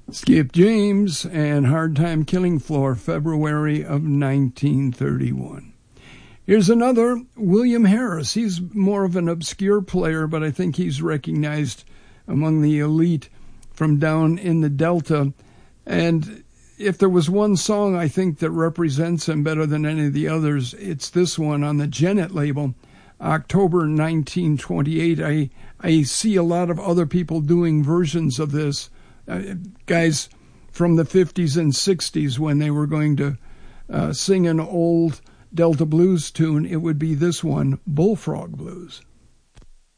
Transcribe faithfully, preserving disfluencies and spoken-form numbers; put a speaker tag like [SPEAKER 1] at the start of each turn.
[SPEAKER 1] Skip James and Hard Time Killing Floor, February of nineteen thirty-one. Here's another, William Harris. He's more of an obscure player, but I think he's recognized among the elite from down in the Delta. And if there was one song I think that represents him better than any of the others, it's this one on the Genet label, October nineteen twenty-eight. I, I see a lot of other people doing versions of this. Uh, guys from the fifties and sixties, when they were going to uh, sing an old Delta blues tune, it would be this one, Bullfrog Blues.